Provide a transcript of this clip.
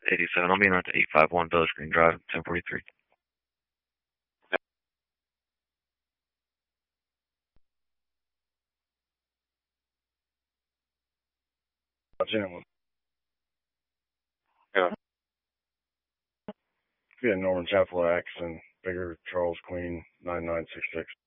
87. I'll be in at 851 Village Green Drive, 1043. Jim, Yeah. yeah, Norman Chapel X and Bigger Charles Queen 9966.